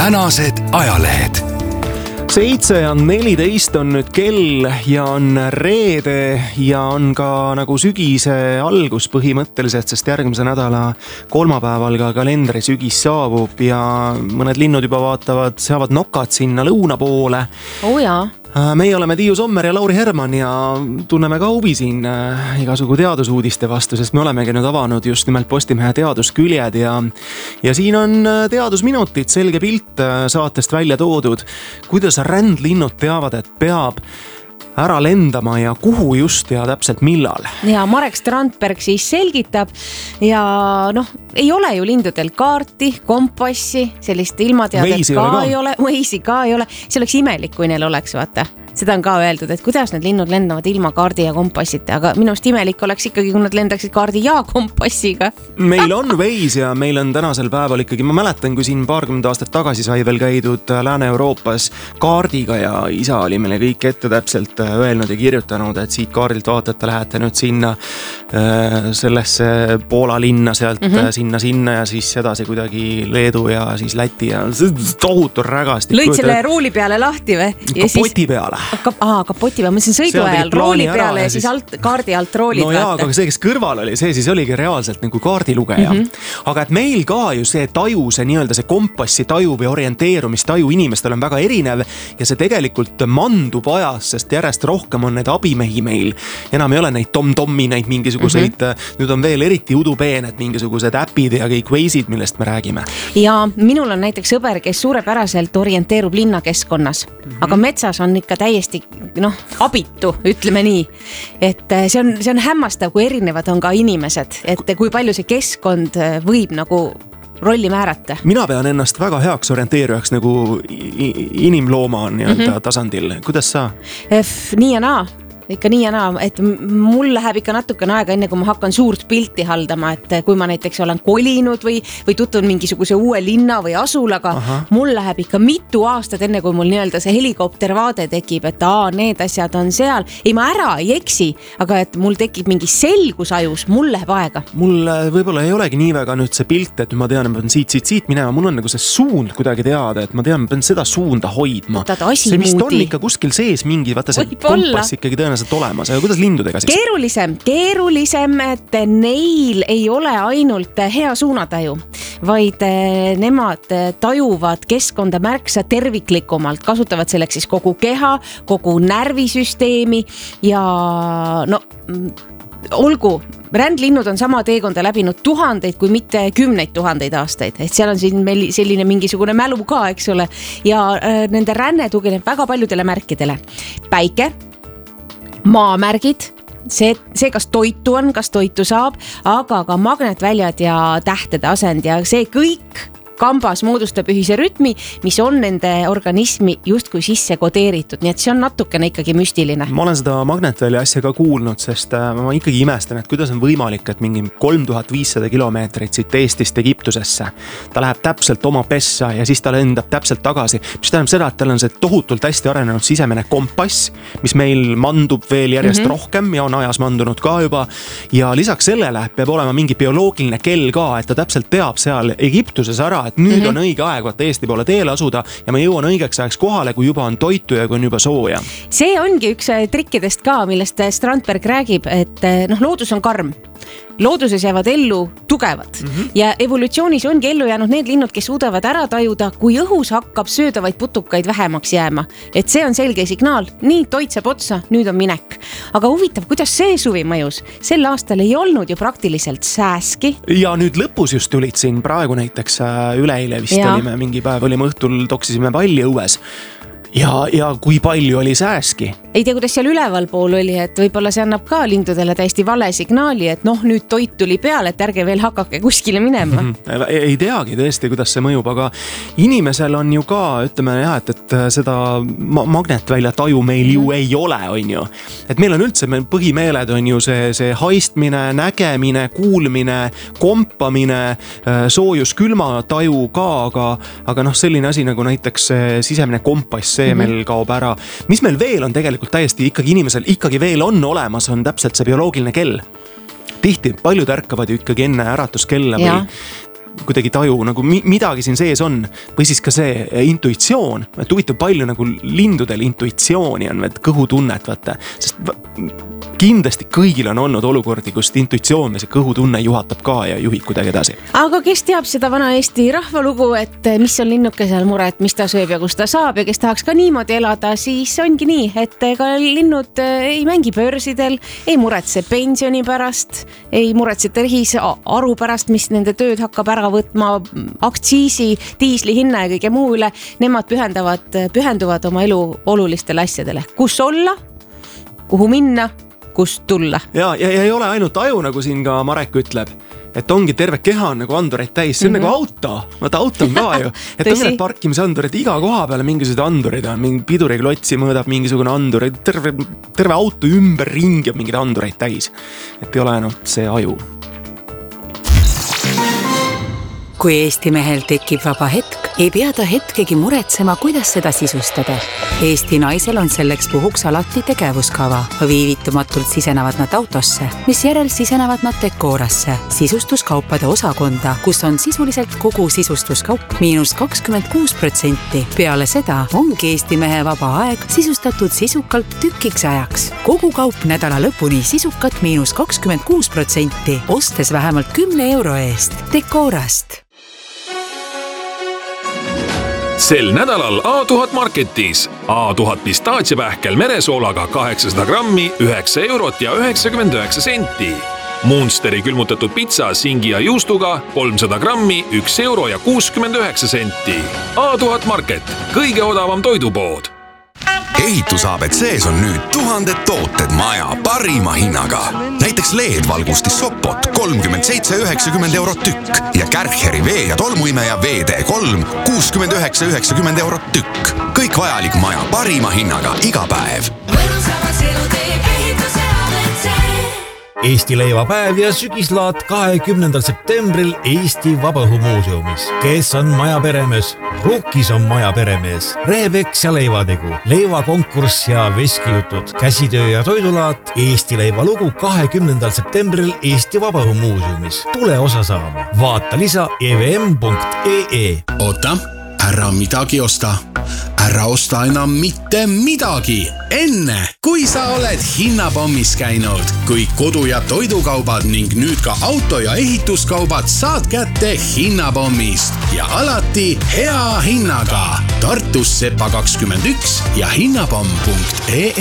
Tänased ajalehed. 7:14 on nüüd kell ja on reede ja on ka nagu sügise algus põhimõtteliselt, sest järgmise nädala kolmapäeval ka kalendri sügis saabub ja mõned linnud juba seavad nokad sinna lõuna poole. Jaa. Meie oleme Tiiu Sommer ja Lauri Herman ja tunneme ka huvi siin igasugu teadusuudiste vastu, sest me olemegi nüüd avanud just nimelt Postimehe teadusküljed ja siin on teadusminutid, selge pilt saatest välja toodud, kuidas rändlinnud teavad, et peab ära lendama ja kuhu just ja täpselt millal. Ja Marek Strandberg siis selgitab ja ei ole ju lindudel kaarti, kompassi, sellist ilmateadet ei ole, Waze'i ka ei ole. See oleks imelik, kui neil oleks, vaata. Seda on ka öeldud, et kuidas need linnud lendavad ilma kaardi ja kompassita, aga minust imelik oleks ikkagi, kui nad lendaksid kaardi ja kompassiga. Meil on Waze ja meil on tänasel päeval ikkagi, ma mäletan, kui siin 20 aastat tagasi sai veel käidud Lääne-Euroopas kaardiga ja isa oli meile kõik ette täpselt öelnud ja kirjutanud, et siit kaardilt vaatate, lähete nüüd sinna sellesse Poola linna sealt sinna ja siis edasi kuidagi Leedu ja siis Läti ja tohutu rägastik. Lõid selle rooli peale lahti või? Kapoti peale. Kapoti peale, ma mõtlesin sõidu ajal rooli peale ja siis kaardi alt roolid. No jaa, aga see, kes kõrval oli, see siis oligi reaalselt nagu kaardilugeja. Aga et meil ka ju see taju, see nii-öelda see kompassi taju või orienteerumistaju inimestel on väga erinev ja see tegelikult mandub ajas, sest järjest rohkem on need abimehi meil. Enam ei ole neid tom-tommi, neid mingisuguseid, nüüd on veel eriti udupeened mingisugused äpid ja kõik Waze'id, millest me räägime. Ja minul on näiteks sõber, kes suurepäraselt orienteerub linnakeskkonnas, aga metsas on ikka täiesti abitu, ütleme nii. Et see on hämmastav, kui erinevad on ka inimesed, et kui palju see keskkond võib nagu rolli määrata. Mina pean ennast väga heaks orienteerujaks nagu inimlooma tasandil. Kuidas sa? Nii ja naa. Ikka nii ja naa, et mul läheb ikka natukene aega enne, kui ma hakkan suurt pilti haldama, et kui ma näiteks olen kolinud või tutun mingisuguse uue linna või asulaga, mul läheb ikka mitu aastat enne, kui mul nii-öelda see helikoptervaade tekib, et need asjad on seal. Ei, ma ära ei eksi, aga et mul tekib mingi selgus ajus, mul läheb aega. Mul võib-olla ei olegi nii väga nüüd see pilt, et ma tean, et ma pean siit minema, mul on nagu see suund kuidagi teada, et ma tean, ma pean seda suunda hoidma. See vist on ikka kuskil sees mingi, vaata see kompass ikkagi tõenäoliselt olemas, aga kuidas lindudega siis? Keerulisem, et neil ei ole ainult hea suunataju, vaid nemad tajuvad keskkonda märksa terviklikumalt, kasutavad selleks siis kogu keha, kogu närvisüsteemi ja olgu, rändlinnud on sama teekonda läbinud tuhandeid, kui mitte 10 000 aastaid, et seal on siin meil selline mingisugune mälu ka, eks ole, ja nende ränne tugineb väga paljudele märkidele. Päike, maamärgid, see, kas toitu on, kas toitu saab, aga ka magnetväljad ja tähtede asend ja see kõik kambas moodustab ühise rütmi, mis on nende organismi justkui sisse kodeeritud, nii et see on natukene ikkagi müstiline. Ma olen seda magnetvälja asja ka kuulnud, sest ma ikkagi imestan, et kuidas on võimalik, et mingi 3500 kilomeetrit siit Eestist Egiptusesse. Ta läheb täpselt oma pessa ja siis ta lendab täpselt tagasi, mis tähendab seda, et tal on see tohutult hästi arenenud sisemine kompass, mis meil mandub veel järjest rohkem ja on ajas mandunud ka juba ja lisaks sellele peab olema mingi bioloogiline kell ka, et ta täpselt teab seal Egiptuses ära, et nüüd on õige aeg vaata Eesti poole teele asuda ja ma jõuan õigeks ajaks kohale, kui juba on toitu ja kui on juba sooja. See ongi üks trikkidest ka, millest Strandberg räägib, et loodus on karm. Looduses jäävad ellu tugevad ja evolutsioonis ongi ellu jäänud need linnud, kes suudavad ära tajuda, kui õhus hakkab söödavaid putukaid vähemaks jääma. Et see on selge signaal, nii toit saab otsa, nüüd on minek. Aga huvitav, kuidas see suvi mõjus? Sel aastal ei olnud ju praktiliselt sääski. Ja nüüd lõpus just tulid siin praegu näiteks üleeile vist olime, mingi päev olime õhtul, toksisime palli õues. Ja kui palju oli sääski? Ei tea, kuidas seal üleval pool oli, et võib-olla see annab ka lindudele täiesti vale signaali, et nüüd toit tuli peale, et ärge veel hakake kuskile minema. Ei teagi tõesti, kuidas see mõjub, aga inimesel on ju ka, ütleme jah, et seda magnetvälja taju meil ju ei ole, on ju. Et meil on üldse, põhimeeled on ju see haistmine, nägemine, kuulmine, kompamine, soojus, külma taju ka, aga selline asi nagu näiteks sisemine kompass, see meil kaob ära. Mis meil veel on tegelikult täiesti ikkagi inimesel ikkagi veel on olemas, on täpselt see bioloogiline kell. Tihti paljud ärkavad ju ikkagi enne äratuskella või kuidagi taju, nagu midagi siin sees on. Või siis ka see intuitsioon, et huvitav palju nagu lindudel intuitsiooni on, et kõhutunnet, vaata. Sest kindlasti kõigil on olnud olukordi, kus intuitsioon või see kõhutunne juhatab ka ja juhib kuidagi edasi. Aga kes teab seda vana Eesti rahvalugu, et mis on linnukesel mure, et mis ta sööb ja kus ta saab ja kes tahaks ka niimoodi elada, siis ongi nii, et ega linnud ei mängi börsidel, ei muretse pensioni pärast, ei muretse tehisaru pärast, mis nende tööd hakkab ära võtma, aktsiisi, diisli hinna ja kõige muu üle. Nemad pühenduvad oma elu olulistele asjadele. Kus olla, kuhu minna, kust tulla. Ja ei ole ainult aju, nagu siin ka Marek ütleb, et ongi terve keha on nagu andureid täis, see on nagu auto, vaata auto on ka ju, et on need parkimisandurid, iga koha peale mingisugused andurid on, mingi piduriklotsi mõõdab mingisugune andur, terve auto ümber ringi on mingid andureid täis, et ei ole ainult see aju. Kui Eesti mehel tekib vaba hetk, ei pea ta hetkegi muretsema, kuidas seda sisustada. Eesti naisel on selleks puhuks alati tegevuskava. Viivitumatult sisenevad nad autosse, mis järel sisenevad nad dekoorasse, sisustuskaupade osakonda, kus on sisuliselt kogu sisustuskaup -26%. Peale seda ongi Eesti mehe vaba aeg sisustatud sisukalt tükiks ajaks. Kogu kaup nädala lõpuni sisukat -26%, ostes vähemalt 10 euro eest. Dekoorast. Sel nädalal A1000 Marketis A1000 pistaatsiapähkel meresoolaga 800 grammi 9 eurot ja 99 senti. Munsteri külmutatud pitsa singi ja juustuga 300 grammi 1 euro ja 69 senti. A1000 Market, kõige odavam toidupood. Ehitus ABCs on nüüd 1000 tooted maja parima hinnaga. Näiteks LED-valgustis Sopot 37,90 eurot tükk ja Kärcheri vee- ja tolmuimeja VD3 69,90 eurot tükk. Kõik vajalik maja parima hinnaga iga päev. Eesti leivapäev ja sügislaat 20. septembril Eesti Vabaõhumuuseumis. Kes on maja peremees? Rukkis on maja peremees. Rehepeks ja leivategu, leivakonkurss ja veskijutud, käsitöö ja toidulaat, Eesti leivalugu 20. septembril Eesti Vabaõhumuuseumis. Tule osa saama. Vaata lisa evm.ee. Oota, ära midagi osta. Ära osta enam mitte midagi. Enne, kui sa oled hinnapommis käinud, kui kodu- ja toidukaubad ning nüüd ka auto- ja ehituskaubad saad kätte hinnapommist ja alati hea hinnaga. Tartus Sepa 21 ja hinnapomm.ee.